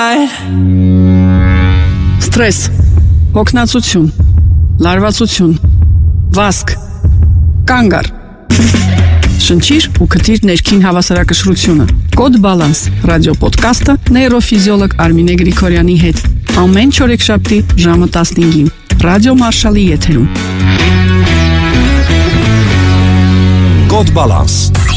night. Ստրես, հոգնածություն, լարվածություն, վազք, կանգ առ։ Շնչիր ու գտիր ներքին հավասարակշռությունը։ Կոդ Բալանս ռադիոպոդքասթը նեյրոֆիզիոլոգ Արմինե Գրիգորյանի հետ։ Ամեն չորեքշաբթի ժամը 15-ին Ռադիո Մարշալի եթերում։ Կոդ Բալանս